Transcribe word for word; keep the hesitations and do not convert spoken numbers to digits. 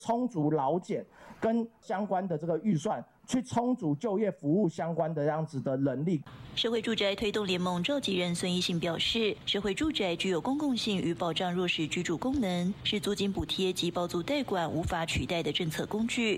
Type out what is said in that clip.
充足劳检跟相关的这个预算，去充足就业服务相关的这样子的能力。 社会住宅推动联盟召集人孙一信表示，社会住宅具有公共性与保障弱势居住功能，是租金补贴及包租代管无法取代的政策工具。